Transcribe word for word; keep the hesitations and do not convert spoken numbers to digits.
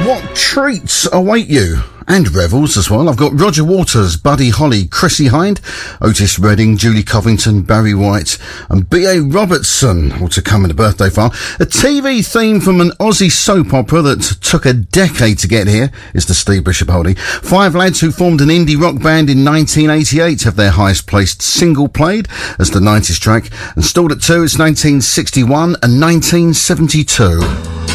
What treats await you? And revels as well. I've got Roger Waters, Buddy Holly, Chrissy Hind, Otis Redding, Julie Covington, Barry White and B A Robertson, all to come in the birthday file. A T V theme from an Aussie soap opera that took a decade to get here is the Steve Bishop holding. Five lads who formed an indie rock band in nineteen eighty-eight have their highest placed single played as the nineties track, and stalled at two is nineteen sixty-one and nineteen seventy-two.